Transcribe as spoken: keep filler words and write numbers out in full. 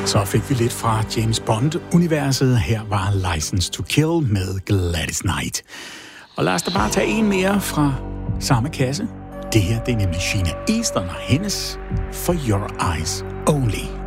Så fik vi lidt fra James Bond-universet. Her var License to Kill med Gladys Knight. Og lad os da bare tage en mere fra samme kasse. Det her, det er nemlig Sheena Easton og hendes For Your Eyes Only.